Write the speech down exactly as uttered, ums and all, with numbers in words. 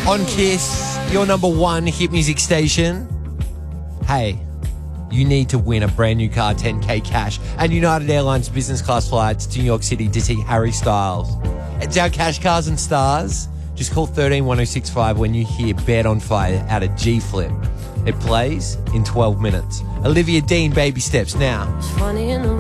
On Kiss, your number one hit music station. Hey, you need to win a brand new car, ten K cash, and United Airlines business class flights to New York City to see Harry Styles. It's our Cash Cars and Stars. Just call one three one oh six five when you hear Bed on Fire out of G-Flip. It plays in twelve minutes. Olivia Dean, Baby Steps now. It's funny in the